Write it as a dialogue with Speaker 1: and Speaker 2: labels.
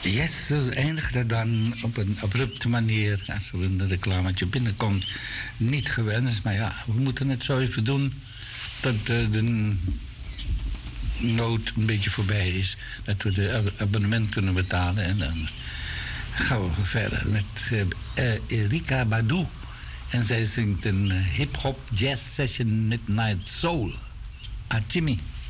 Speaker 1: Yes, zo eindigt het dan op een abrupte manier. Als er een reclametje binnenkomt. Niet gewenst, maar ja, we moeten het zo even doen. Dat de nood een beetje voorbij is. Dat we de abonnement kunnen betalen. En dan gaan we verder met Erykah Badu. En zij zingt een hip-hop jazz session Midnight Soul. Jimmy.